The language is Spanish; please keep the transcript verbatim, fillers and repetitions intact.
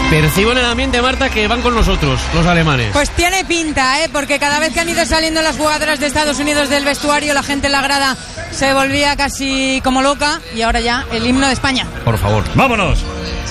Percibo en el ambiente, Marta, que van con nosotros, los alemanes. Pues tiene pinta, ¿eh? Porque cada vez que han ido saliendo las jugadoras de Estados Unidos del vestuario, la gente en la grada se volvía casi como loca. Y ahora ya, el himno de España. Por favor. ¡Vámonos!